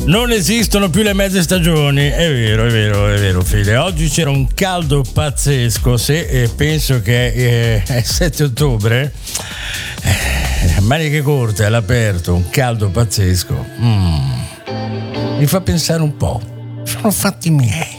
Non esistono più le mezze stagioni, è vero Fede. Oggi c'era un caldo pazzesco, se penso che è 7 ottobre, maniche corte all'aperto, un caldo pazzesco, mi fa pensare un po', sono fatti miei.